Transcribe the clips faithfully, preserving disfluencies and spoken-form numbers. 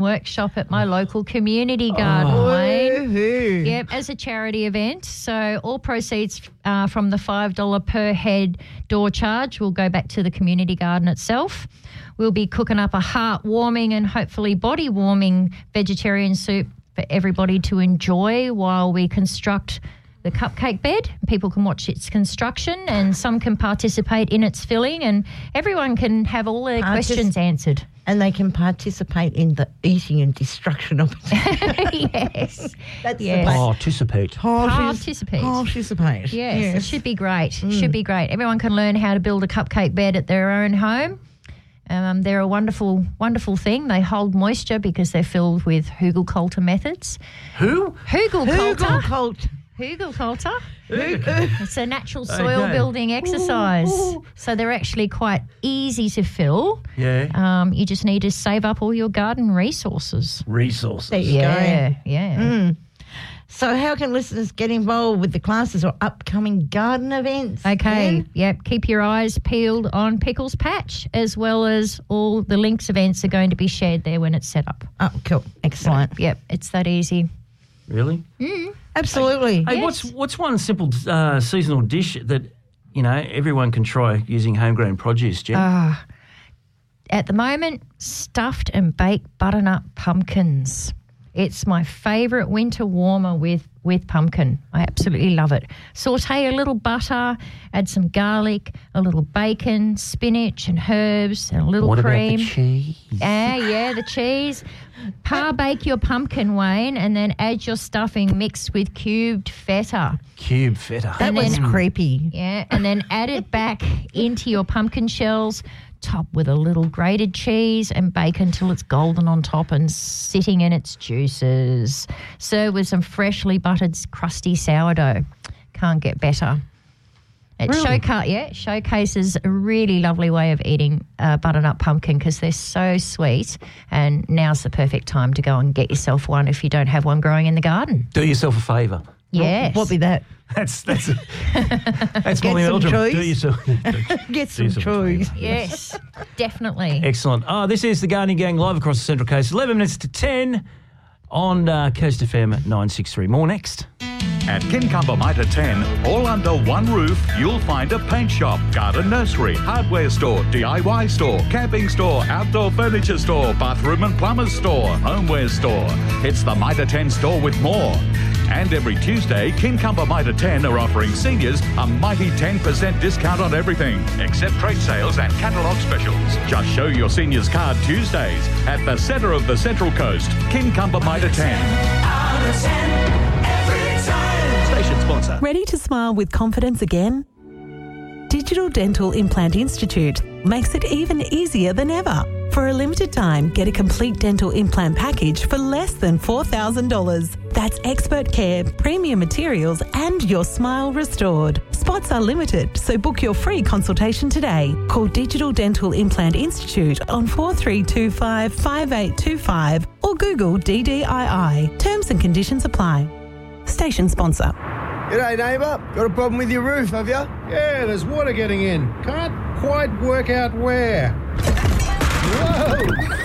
workshop at my local community garden, Oh. Wayne. Woohoo. Yep, as a charity event. So all proceeds uh, from the five dollars per head door charge will go back to the community garden itself. We'll be cooking up a heart-warming and hopefully body-warming vegetarian soup for everybody to enjoy while we construct the cupcake bed. People can watch its construction and some can participate in its filling, and everyone can have all their Partic- questions answered. And they can participate in the eating and destruction of it. Yes. That's Yes. the Participate. Participate. Participate. Yes, it should be great. Should be great. Everyone can learn how to build a cupcake bed at their own home. Um, they're a wonderful, wonderful thing. They hold moisture because they're filled with Hugelkultur methods. Who? Hugelkultur. Cult. Hugelkultur. It's a natural soil Okay. building exercise. So they're actually quite easy to fill. Yeah. Um, you just need to save up all your garden resources. Resources. There you Yeah, go. yeah. So how can listeners get involved with the classes or upcoming garden events? Okay, Ken? yep. Keep your eyes peeled on Pickles Patch, as well as all the links events are going to be shared there when it's set up. Oh, cool. Excellent. Yep, it's that easy. Really? Absolutely. Hey, Yes. what's what's one simple uh, seasonal dish that, you know, everyone can try using homegrown produce, Jen? Ah, at the moment, stuffed and baked butternut pumpkins. It's my favourite winter warmer with, with pumpkin. I absolutely love it. Saute a little butter, add some garlic, a little bacon, spinach and herbs, and a little what cream. about the cheese? Ah, yeah, the cheese. Par bake your pumpkin, Wayne, and then add your stuffing mixed with cubed feta. Cube feta. that and was then- creepy. Yeah, and then add it back into your pumpkin shells, top with a little grated cheese and bacon till it's golden on top and sitting in its juices. Serve with some freshly buttered crusty sourdough. Can't get better. It Really? showca- yeah, it showcases a really lovely way of eating uh, butternut pumpkin because they're so sweet, and now's the perfect time to go and get yourself one if you don't have one growing in the garden. Do yourself a favour. Yes. What be that? That's that's that's Get Molly some Meldrum. cheese. Do yourself. Get some yourself a cheese. Yes, definitely. Excellent. Oh, this is the Gardening Gang live across the Central Coast. eleven minutes to ten on uh, Coast F M nine sixty-three. More next. At Kincumber Mitre ten, all under one roof, you'll find a paint shop, garden nursery, hardware store, D I Y store, camping store, outdoor furniture store, bathroom and plumber's store, homeware store. It's the Mitre ten store with more. And every Tuesday, Kincumber Mitre ten are offering seniors a mighty ten percent discount on everything, except trade sales and catalogue specials. Just show your seniors card Tuesdays at the centre of the Central Coast, Kincumber Mitre ten. Station sponsor. Ready to smile with confidence again? Digital Dental Implant Institute makes it even easier than ever. For a limited time, get a complete dental implant package for less than four thousand dollars. That's expert care, premium materials, and your smile restored. Spots are limited, so book your free consultation today. Call Digital Dental Implant Institute on four three two five, five eight two five or Google D D I I. Terms and conditions apply. Station sponsor. G'day, neighbour. Got a problem with your roof, have you? Yeah, there's water getting in. Can't quite work out where. Whoa!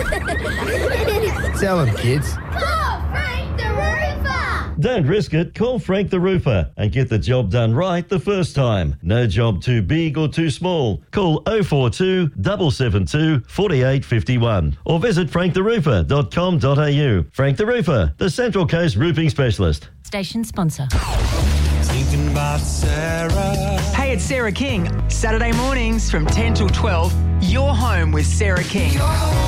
Tell them, kids. Oh, Frank the Roofer! Don't risk it. Call Frank the Roofer and get the job done right the first time. No job too big or too small. Call oh four two, seven seven two, four eight five one or visit frank the roofer dot com dot a u. Frank the Roofer, the Central Coast roofing specialist. Station sponsor. Thinking about Sarah. Hey, it's Sarah King. Saturday mornings from ten till twelve, you're home with Sarah King.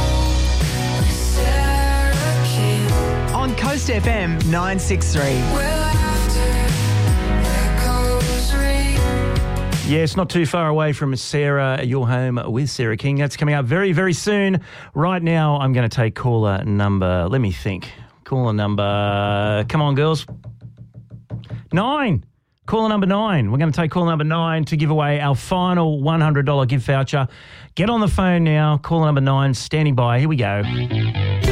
On Coast F M nine sixty-three. Yeah, it's not too far away from Sarah, your home with Sarah King. That's coming up very, very soon. Right now, I'm going to take caller number, let me think. Caller number, come on, girls. Nine. Caller number nine. We're going to take caller number nine to give away our final one hundred dollars gift voucher. Get on the phone now. Caller number nine, standing by. Here we go.